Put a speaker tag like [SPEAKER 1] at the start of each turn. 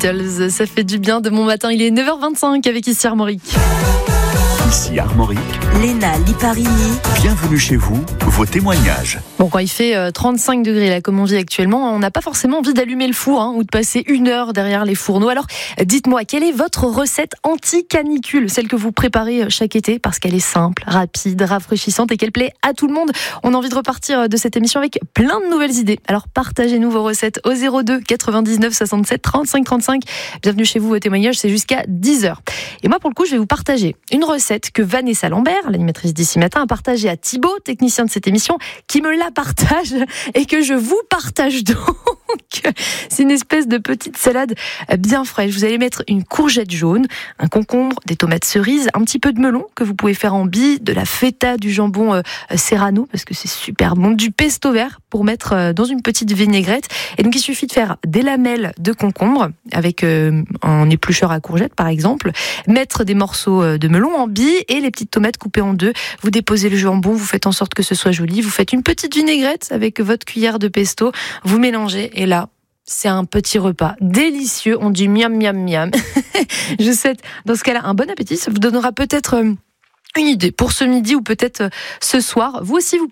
[SPEAKER 1] Ça fait du bien de mon matin, il est 9h25 avec ici Armorique.
[SPEAKER 2] Ici Armorique,
[SPEAKER 3] Léna Liparini.
[SPEAKER 2] bienvenue chez vous, vos témoignages.
[SPEAKER 1] Bon, quand il fait 35 degrés là, comme on vit actuellement, on n'a pas forcément envie d'allumer le four ou de passer 1 heure derrière les fourneaux. Alors, dites-moi, quelle est votre recette anti-canicule, celle que vous préparez chaque été, parce qu'elle est simple, rapide, rafraîchissante et qu'elle plaît à tout le monde. On a envie de repartir de cette émission avec plein de nouvelles idées. Alors, partagez-nous vos recettes au 02 99 67 35 35. Bienvenue chez vous, vos témoignages, c'est jusqu'à 10h. Et moi, pour le coup, je vais vous partager une recette que Vanessa Lambert, l'animatrice d'ici matin, a partagée à Thibaut, technicien de cette émission, qui me la partage et que je vous partage donc. C'est une espèce de petite salade bien fraîche. Vous allez mettre une courgette jaune, un concombre, des tomates cerises, un petit peu de melon que vous pouvez faire en billes, de la feta, du jambon serrano parce que c'est super bon, du pesto vert pour mettre dans une petite vinaigrette. Et donc il suffit de faire des lamelles de concombre avec un éplucheur à courgette par exemple, mettre des morceaux de melon en billes et les petites tomates coupées en deux. Vous déposez le jambon, vous faites en sorte que ce soit joli, vous faites une petite vinaigrette avec votre cuillère de pesto, vous mélangez et là, c'est un petit repas délicieux. On dit miam miam miam. Je vous souhaite dans ce cas-là un bon appétit. Ça vous donnera peut-être une idée pour ce midi ou peut-être ce soir. Vous aussi, vous